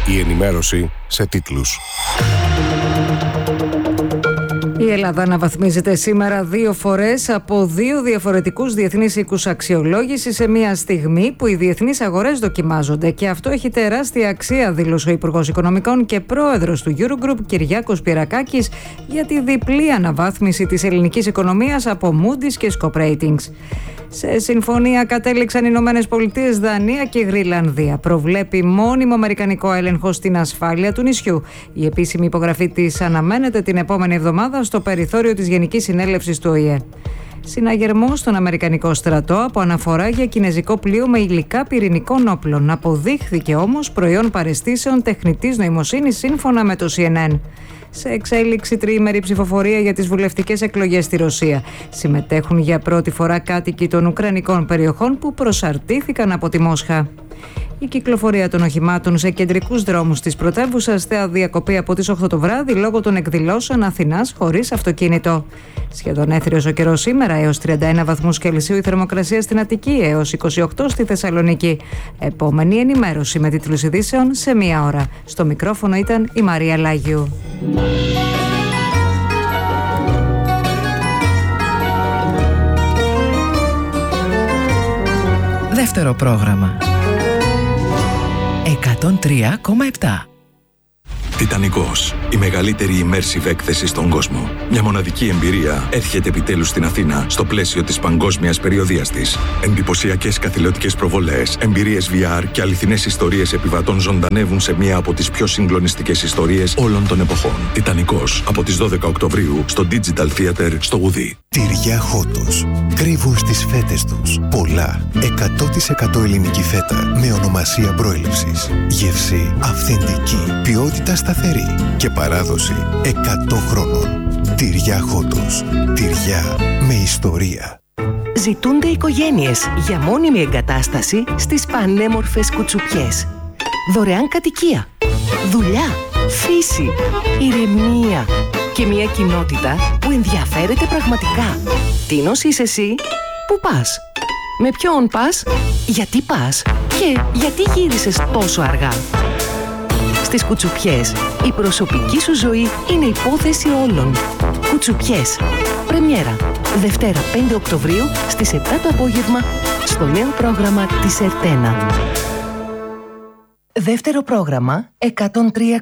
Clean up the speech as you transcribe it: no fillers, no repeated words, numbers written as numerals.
Η ενημέρωση σε τίτλους. Η Ελλάδα αναβαθμίζεται σήμερα 2 φορές από 2 διαφορετικούς διεθνείς οίκους αξιολόγησης σε μια στιγμή που οι διεθνείς αγορές δοκιμάζονται. Και αυτό έχει τεράστια αξία, δήλωσε ο Υπουργός Οικονομικών και πρόεδρος του Eurogroup Κυριάκος Πυρακάκης για τη διπλή αναβάθμιση της ελληνικής οικονομίας από Moody's και Scope Ratings. Σε συμφωνία κατέληξαν οι Ηνωμένες Πολιτείες, Δανία και Γρυλανδία. Προβλέπει μόνιμο αμερικανικό έλεγχο στην ασφάλεια του νησιού. Η επίσημη υπογραφή της αναμένεται την επόμενη εβδομάδα στο περιθώριο της Γενικής Συνέλευσης του ΟΗΕ. Συναγερμό στον Αμερικανικό στρατό από αναφορά για κινεζικό πλοίο με υλικά πυρηνικών όπλων. Αποδείχθηκε όμως προϊόν παραισθήσεων τεχνητής νοημοσύνης σύμφωνα με το CNN. Σε εξέλιξη τριήμερη ψηφοφορία για τις βουλευτικές εκλογές στη Ρωσία. Συμμετέχουν για πρώτη φορά κάτοικοι των ουκρανικών περιοχών που προσαρτήθηκαν από τη Μόσχα. Η κυκλοφορία των οχημάτων σε κεντρικούς δρόμους της πρωτεύουσας θα διακοπεί από τις 8 το βράδυ λόγω των εκδηλώσεων Αθηνάς χωρίς αυτοκίνητο. Σχεδόν έθριος ο καιρός σήμερα, έως 31 βαθμούς Κελσίου η θερμοκρασία στην Αττική, έως 28 στη Θεσσαλονίκη. Επόμενη ενημέρωση με τίτλους ειδήσεων σε 1 ώρα. Στο μικρόφωνο ήταν η Μαρία Λάγιου. Δεύτερο πρόγραμμα. 103,7. Τιτανικός, η μεγαλύτερη immersive έκθεση στον κόσμο. Μια μοναδική εμπειρία έρχεται επιτέλους στην Αθήνα στο πλαίσιο της παγκόσμιας περιοδίας της. Εντυπωσιακές καθηλωτικές προβολές, εμπειρίες VR και αληθινές ιστορίες επιβατών ζωντανεύουν σε μία από τις πιο συγκλονιστικές ιστορίες όλων των εποχών. Τιτανικός, από τις 12 Οκτωβρίου στο Digital Theater στο Γουδί. Τυριά Χότος. Κρύβουν στις φέτες τους πολλά 100% ελληνική φέτα με ονομασία προέλευσης. Γεύση αυθεντική, ποιότητα σταθερή και παράδοση 100 χρόνων. Τυριά Χότος. Τυριά με ιστορία. Ζητούνται οικογένειες για μόνιμη εγκατάσταση στις πανέμορφες Κουτσουπιές. Δωρεάν κατοικία, δουλειά, φύση, ηρεμία και μια κοινότητα που ενδιαφέρεται πραγματικά. Τίνος είσαι εσύ? Πού πας? Με ποιον πας? Γιατί πας? Και γιατί γύρισες τόσο αργά? Στις Κουτσουπιές, η προσωπική σου ζωή είναι υπόθεση όλων. Κουτσουπιές. Πρεμιέρα. Δευτέρα 5 Οκτωβρίου στις 7 το απόγευμα στο νέο πρόγραμμα της Ερτένα. Δεύτερο πρόγραμμα 103,7.